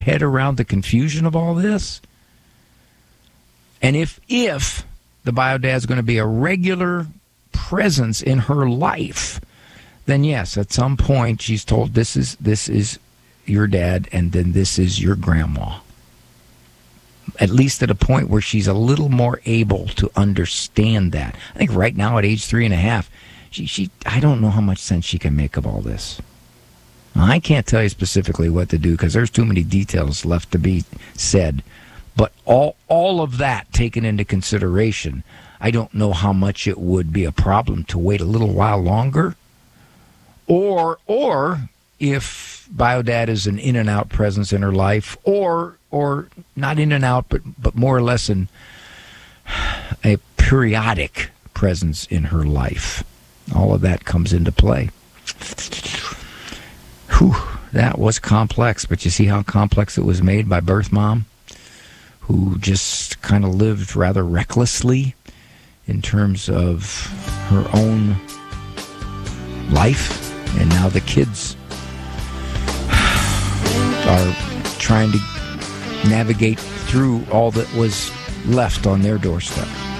head around the confusion of all this? And if the bio dad's going to be a regular presence in her life, then yes, at some point she's told this is your dad, and then this is your grandma. At least at a point where she's a little more able to understand that. I think right now at age 3.5, she I don't know how much sense she can make of all this. Now, I can't tell you specifically what to do because there's too many details left to be said. But all of that taken into consideration, I don't know how much it would be a problem to wait a little while longer. Or if Biodad is an in and out presence in her life, or not in and out, but more or less a periodic presence in her life. All of that comes into play. Whew, that was complex, but you see how complex it was made by birth mom, who just kind of lived rather recklessly in terms of her own life, and now the kids are trying to navigate through all that was left on their doorstep.